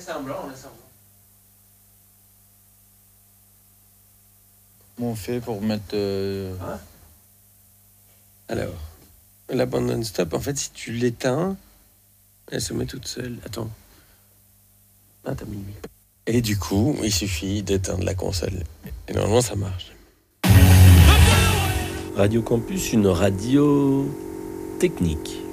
semblant. Comment on fait pour mettre... Alors, la bande non-stop, en fait, si tu l'éteins, elle se met toute seule. Attends. Ah, t'as mis lui. Et du coup, il suffit d'éteindre la console. Et normalement, ça marche. Radio Campus, une radio technique.